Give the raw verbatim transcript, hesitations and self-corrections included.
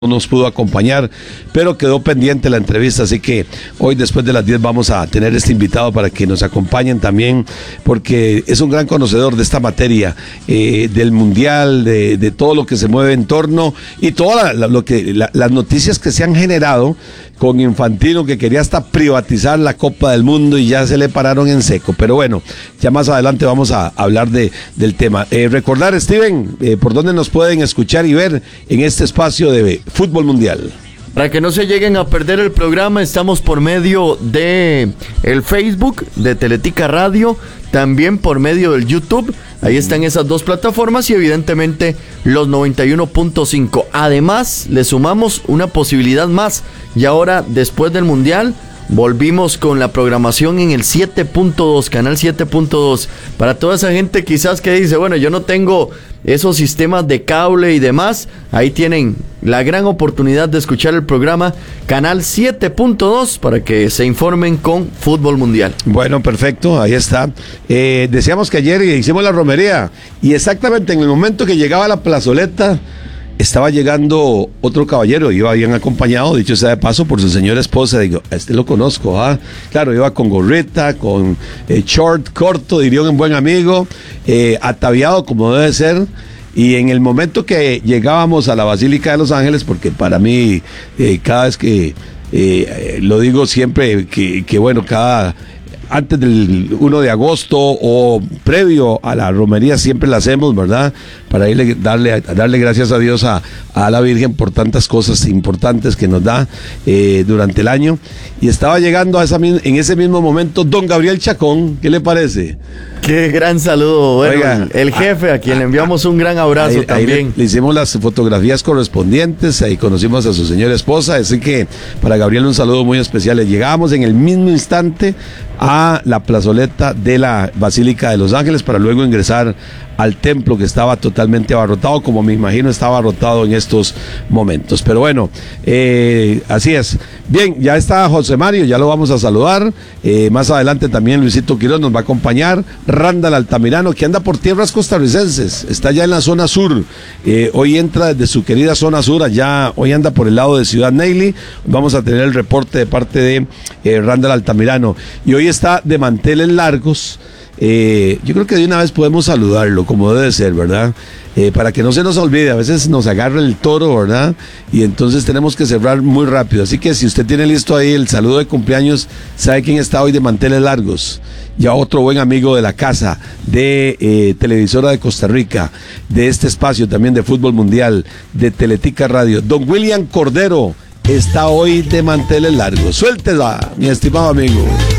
no nos pudo acompañar, pero quedó pendiente la entrevista, así que hoy después de las diez vamos a tener este invitado para que nos acompañen también, porque es un gran conocedor de esta materia, eh, del mundial, de, de todo lo que se mueve en torno y todas la, lo que, la, las noticias que se han generado con Infantino, que quería hasta privatizar la Copa del Mundo y ya se le pararon en seco. Pero bueno, ya más adelante vamos a hablar de, del tema. Eh, recordar, Steven, eh, por dónde nos pueden escuchar y ver en este espacio de Fútbol Mundial. Para que no se lleguen a perder el programa, estamos por medio de el Facebook de Teletica Radio, también por medio del YouTube. Ahí están esas dos plataformas y evidentemente los noventa y uno punto cinco. Además, le sumamos una posibilidad más. Y ahora, después del Mundial, volvimos con la programación en el siete punto dos, canal siete punto dos. Para toda esa gente quizás que dice, bueno, yo no tengo esos sistemas de cable y demás, ahí tienen la gran oportunidad de escuchar el programa canal siete punto dos para que se informen con Fútbol Mundial. Bueno, perfecto, ahí está. Eh, decíamos que ayer hicimos la romería y exactamente en el momento que llegaba la plazoleta estaba llegando otro caballero, iba bien acompañado, dicho sea de paso, por su señora esposa. Digo, este lo conozco, ¿ah? Claro, iba con gorrita, con eh, short corto, diría un buen amigo, eh, ataviado como debe ser. Y en el momento que llegábamos a la Basílica de Los Ángeles, porque para mí, eh, cada vez que, eh, lo digo siempre, que, que bueno, cada... antes del primero de agosto o previo a la romería siempre la hacemos, ¿verdad? Para irle, darle, darle gracias a Dios a, a la Virgen por tantas cosas importantes que nos da eh, durante el año. Y estaba llegando a esa, en ese mismo momento don Gabriel Chacón. ¿Qué le parece? Qué gran saludo. Bueno, Oiga, el jefe a quien le enviamos un gran abrazo ahí, también. Ahí le, le hicimos las fotografías correspondientes, ahí conocimos a su señora esposa, así que para Gabriel un saludo muy especial. Llegamos en el mismo instante a la plazoleta de la Basílica de Los Ángeles para luego ingresar al templo, que estaba totalmente abarrotado, como me imagino estaba abarrotado en estos momentos. Pero bueno, eh, así es. Bien, ya está José Mario, ya lo vamos a saludar. Eh, más adelante también Luisito Quiroz nos va a acompañar. Randall Altamirano, que anda por tierras costarricenses, está ya en la zona sur. Eh, hoy entra desde su querida zona sur, allá, hoy anda por el lado de Ciudad Neily. Vamos a tener el reporte de parte de eh, Randall Altamirano. Y hoy está de manteles largos. Eh, yo creo que de una vez podemos saludarlo como debe ser, ¿verdad? Eh, para que no se nos olvide, a veces nos agarra el toro, ¿verdad? Y entonces tenemos que cerrar muy rápido. Así que si usted tiene listo ahí el saludo de cumpleaños, ¿sabe quién está hoy de manteles largos? Ya otro buen amigo de la casa, de eh, Televisora de Costa Rica, de este espacio también de Fútbol Mundial, de Teletica Radio. Don William Cordero está hoy de manteles largos. Suéltela, mi estimado amigo.